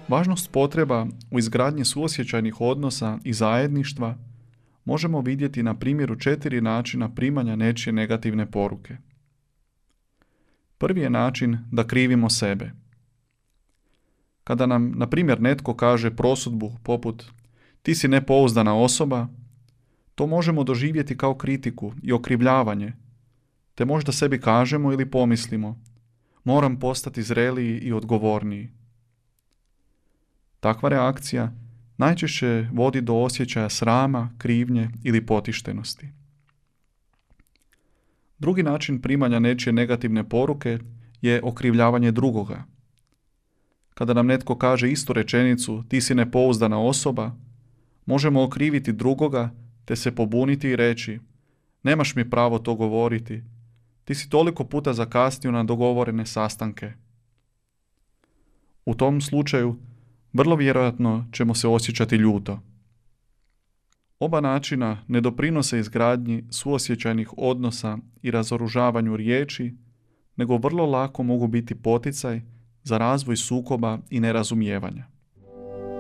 Važnost potreba u izgradnji suosjećajnih odnosa i zajedništva možemo vidjeti na primjeru 4 načina primanja nečije negativne poruke. Prvi je način da krivimo sebe. Kada nam, na primjer, netko kaže prosudbu poput ti si nepouzdana osoba, to možemo doživjeti kao kritiku i okrivljavanje, te možda sebi kažemo ili pomislimo moram postati zreliji i odgovorniji. Takva reakcija najčešće vodi do osjećaja srama, krivnje ili potištenosti. Drugi način primanja nečije negativne poruke je okrivljavanje drugoga. Kada nam netko kaže istu rečenicu ti si nepouzdana osoba, možemo okriviti drugoga te se pobuniti i reći nemaš mi pravo to govoriti, ti si toliko puta zakasnio na dogovorene sastanke. U tom slučaju vrlo vjerojatno ćemo se osjećati ljuto. Oba načina ne doprinose izgradnji suosjećajnih odnosa i razoružavanju riječi, nego vrlo lako mogu biti poticaj za razvoj sukoba i nerazumijevanja.